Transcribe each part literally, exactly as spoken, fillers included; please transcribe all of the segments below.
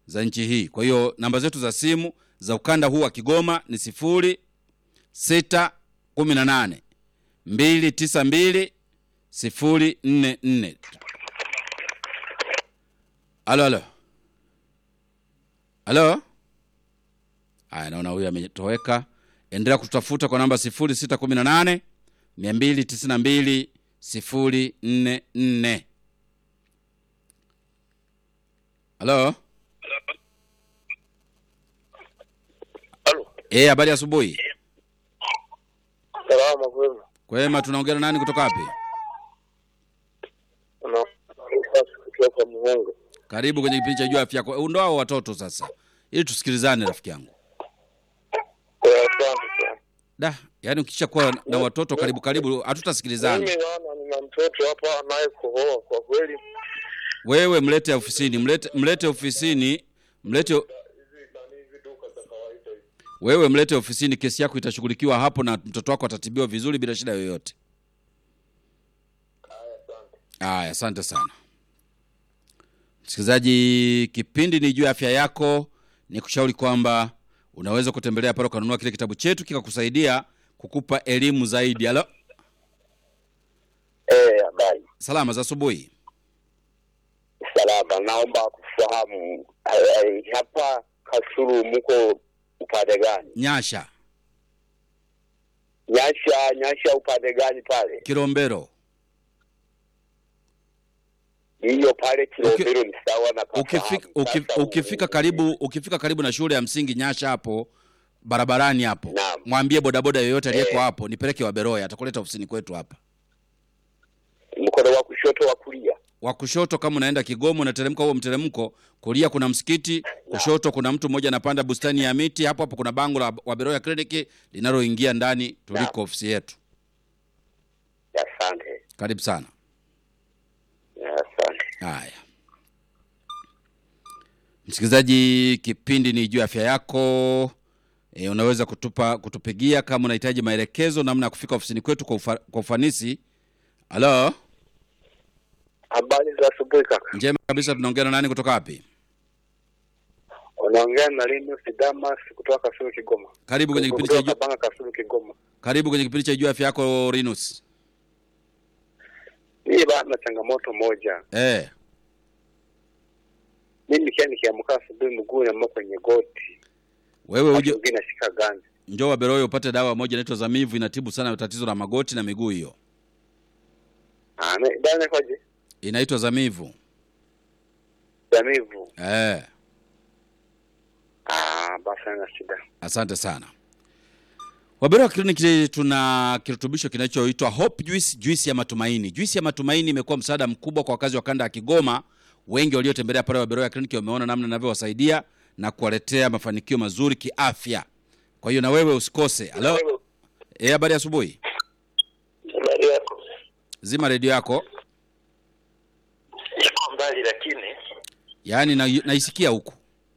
za nchi hii. Kwa hiyo namba zetu za simu za ukanda huu wa Kigoma ni sifuri sita kumi na nane mbili tisa mbili sifuri nne nne. Halo halo. Halo? Haya, naona huyu ametoweka. Endelea kutafuta kwa namba sifuri sita kumi na nane mbili tisa mbili sifuri nne nne. Halo? Halo. Eh, habari ya asubuhi. Salama kwema. Kwema, tunaongea nani kutoka wapi? Una kutoka Mungu. Karibu kwenye kipindi cha Jua Afya Yako. Ndio hao watoto sasa. Ili tusikilizane rafiki yangu. Asante sana. Da, yani ukisha kuwa na watoto karibu karibu hatutasikilizana. Mimi naona nina mtoto hapa anaye kohoa kwa kweli. Wewe mlete ofisini, mlete mlete ofisini, mlete Wewe mlete ofisini, kesi yako itashughulikiwa hapo na mtoto wako atatibiwa vizuri bila shida yoyote. Haya, asante sana. Msikilizaji, kipindi ni Jua Afya Yako. Nikushauri kwamba unaweza kutembelea pale kununua kile kitabu chetu kikakusaidia kukupa elimu zaidi. Halo? Eh, habari. Salama za asubuhi. Salama, naomba kufahamu hapa Kasulu mko upande gani? Nyasha. Nyasha, Nyasha upande gani pale? Kilombero. Hiyo pale Kilombero ni sawa na ukifika ukifika, ukifika karibu ukifika karibu na shule ya msingi Nyasha hapo barabarani hapo. Mwambie bodaboda yoyote aliyeko hapo nipeleke Waberoya, atakuleta ofisini kwetu hapa. Mkono wa kushoto wa kulia. Wa kushoto kama unaenda Kigoma unateremka huo mteremko, kulia kuna msikiti, kushoto kuna mtu mmoja anapanda bustani ya miti, hapo hapo kuna bango la Waberoya Clinic linaloingia ndani tuliko ofisi yetu. Asante. Karibu sana. Asante. Haya. Msikilizaji, kipindi ni Jua Afya Yako. E, unaweza kutupa kutupigia kama unahitaji maelekezo namna ya kufika ofisini kwetu kwa, ufa, kwa ufanisi. Halo? Habari za asubuhi kaka. Njema kabisa, tunaongea na nani kutoka wapi? Unaongea na Linus Damas kutoka Kasulu Kigoma. Karibu kwenye kipindi cha Jua Kasulu Kigoma. Karibu kwenye kipindi cha Jua Afya Yako Linus. Mimi bado changamoto moja. Eh. Mimi kia nikiamka asubuhi mguu na kwenye goti. Wewe uje unashika ganzi. Njoo Waberoya upate dawa moja inaitwa Zamivu, inatibu sana tatizo la magoti na miguu hiyo. Ah, dawa kwaje? Inaitwa Zamivu. Zamivu. Eh. Ah, basi na shida. Asante sana. Waberoya Clinic tuna kirutubisho kinachoitwa Hope Juice, juice ya matumaini. Juice ya matumaini imekuwa msaada mkubwa kwa wakazi wa kanda ya Kigoma. Wengi waliotembelea pale Waberoya Clinic wameona namna ninavyowasaidia na kuwaletea mafanikio mazuri kiafya. Kwa hiyo na wewe usikose. Halo. Eh, habari asubuhi. Habari yako. Zima radio yako. Iko mbali lakini yaani na, naisikia huku.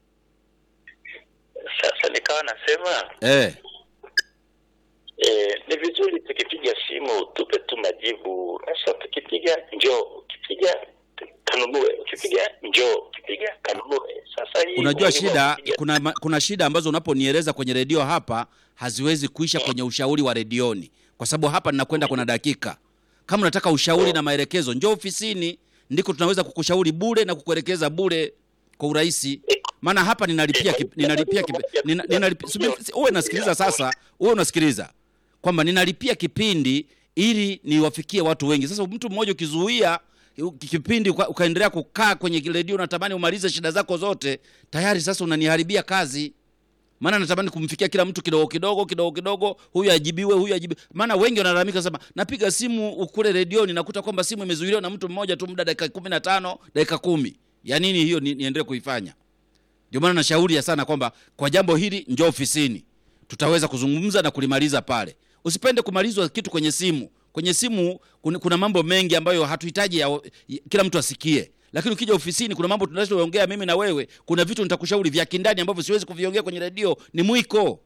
Sasa nikawa nasema Eh. Eh, ni vizuri tukipiga simu tupe tu majibu. Sasa tukipiga njoo, ukipiga kanunue, ukipiga njoo, ukipiga kanunue. Sasa hii unajua shida kuna kuna shida ambazo unaponieleza kwenye redio hapa haziwezi kuisha kwenye ushauri wa redioni, kwa sababu hapa ninakwenda kuna dakika. Kama unataka ushauri na maelekezo njoo ofisini, ndiko tunaweza kukushauri bure na kukuelekeza bure kwa urahisi. Maana hapa ninalipia kip, ninalipia kip, nina, ninalipia uwe nasikiliza sasa, uwe unasikiliza kwamba ninalipia kipindi ili niwafikie watu wengi. Sasa mtu mmoja ukizuia kipindi uka, ukaendelea kukaa kwenye redio unatamani umalize shida zako zote, tayari sasa unaniharibia kazi. Maana natamani kumfikia kila mtu kidogo kidogo kidogo kidogo, huyu ajibiwe huyu ajibiwe. Maana wengi wanalalamika sema napiga simu ukule redioni nakuta kwamba simu imezuiliwa na mtu mmoja tu muda dakika kumi na tano, dakika kumi. Ya nini hiyo ni, niendelee kuifanya? Ndio maana nashauri sana kwamba kwa jambo hili njoo ofisini. Tutaweza kuzungumza na kulimaliza pale. Usipende kumalizwa kitu kwenye simu. Kwenye simu kuna, kuna mambo mengi ambayo hatuhitaji ya, ya, kila mtu asikie. Lakini ukija ofisini kuna mambo tunayoongea mimi na wewe, kuna vitu nitakushauri vya kindani ambavyo siwezi kuviongea kwenye redio, ni mwiko.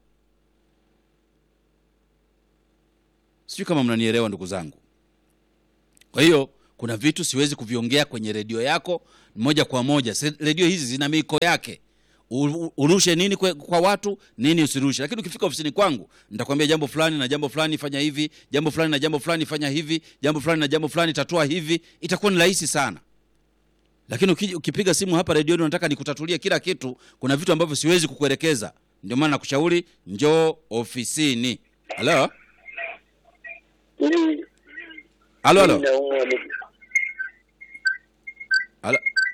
Sio kama mnanielewa ndugu zangu. Kwa hiyo kuna vitu siwezi kuviongea kwenye redio yako moja kwa moja. Redio hizi zina miko yake. U- urushe nini kwa, kwa watu, nini usirushe. Lakini ukifika ofisini kwangu nitakwambia jambo fulani na jambo fulani fanya hivi, jambo fulani na jambo fulani fanya hivi, jambo fulani na jambo fulani tatua hivi, itakuwa ni rahisi sana. Lakini uki- ukipiga simu hapa redioni unataka nikutatulie kila kitu, kuna vitu ambavyo siwezi kukuelekeza. Ndio maana nakushauri njoo ofisini. Halo? Ili Halo halo. naumwa ni Halo.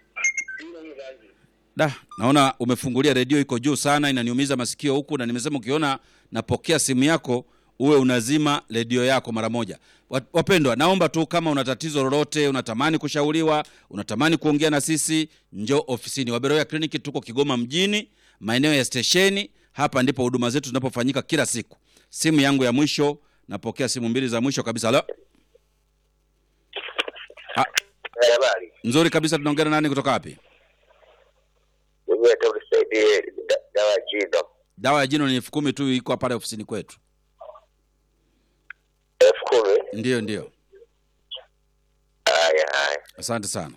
Da, naona umefungulia redio iko juu sana, inaniumiza masikio huku, na nimesema ukiona napokea simu yako uwe unazima redio yako mara moja. Wa- Wapendwa, naomba tu kama una tatizo lolote, unatamani kushauriwa, unatamani kuongea na sisi, njoo ofisini. Waberoya Clinic tuko Kigoma mjini, maeneo ya stesheni. Hapa ndipo huduma zetu zinapofanyika kila siku. Simu yangu ya mwisho, napokea simu mbili za mwisho kabisa. Halo. Ha, habari. nzuri kabisa, tunaongea na nani kutoka wapi? Mimi hata unisaidie da- dawa ya jino. Dawa ya jino ni elfu kumi tu, iko pale ofisini kwetu. Elfu kumi. Ndio ndio. Haya haya. Asante sana.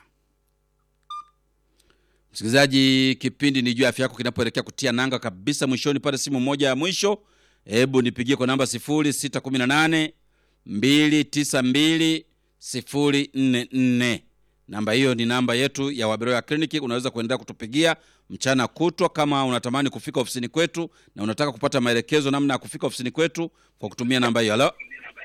Msikilizaji, kipindi ni juu ya afya yako kinapoelekea kutia nanga kabisa mwishoni pale, simu moja ya mwisho, hebu nipigie kwa namba sifuri sita kumi na nane mbili tisa mbili sifuri nne nne. Namba hiyo ni namba yetu ya Waberoya Clinic. Unaweza kuendelea kutupigia mchana kutwa kama unatamani kufika ofisini kwetu na unataka kupata maelekezo namna ya kufika ofisini kwetu kwa kutumia namba hiyo. Halo?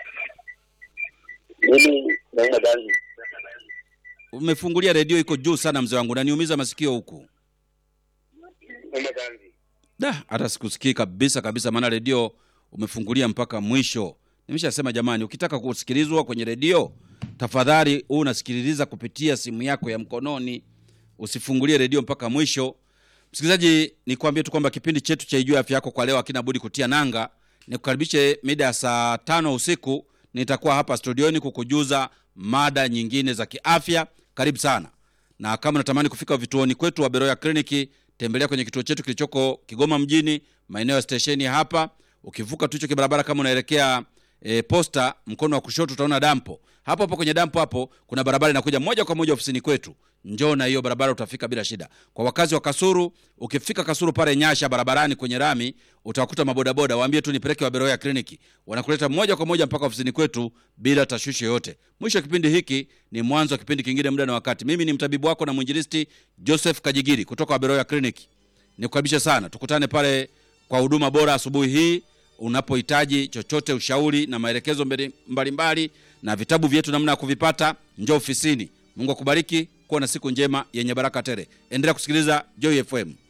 Mimi naumwa ganzi. Umefungulia redio iko juu sana mzee wangu, na niumiza masikio huku. Naumwa ganzi. Da, hata sikusikii kabisa kabisa, maana redio umefungulia mpaka mwisho. Nimeshasema jamani, ukitaka kusikilizwa kwenye redio, tafadhali u unasikiliza kupitia simu yako ya mkononi, usifungulie redio mpaka mwisho. Msikilizaji, nikwambie tu kwamba kipindi chetu cha Ijue Afya Yako kwa leo hakina budi kutia nanga. Nikukaribishe mida ya saa tano usiku, nitakuwa hapa studioni kukujuza mada nyingine za kiafya. Karibu sana. Na kama unatamani kufika vituoni kwetu wa Waberoya Clinic, tembelea kwenye kituo chetu kilichoko Kigoma mjini, maeneo ya stesheni hapa. Ukivuka tu hicho kibarabara kama unaelekea e, posta, mkono wa kushoto utaona dampo. Hapo hapo kwenye dampo hapo kuna barabara inakuja moja kwa moja ofisini kwetu. Njoo na hiyo barabara utafika bila shida. Kwa wakazi wa Kasuru, ukifika Kasuru pale Nyasha barabarani kwenye rami, utawakuta mabodaboda, waambie tu nipeleke Waberoya Clinic. Wanakuleta moja kwa moja mpaka ofisini kwetu bila tashwishi yoyote. Mwisho kipindi hiki ni mwanzo wa kipindi kingine muda na wakati. Mimi ni mtabibu wako na mwinjilisti Joseph Kajigiri kutoka Waberoya Clinic. Nikukaribisha sana. Tukutane pale kwa huduma bora asubuhi hii. Unapohitaji chochote, ushauri na maelekezo mbalimbali na vitabu vyetu namna ya kuvipata, njoo ofisini. Mungu akubariki. Kuwa na siku njema yenye baraka tele. Endelea kusikiliza Joy F M.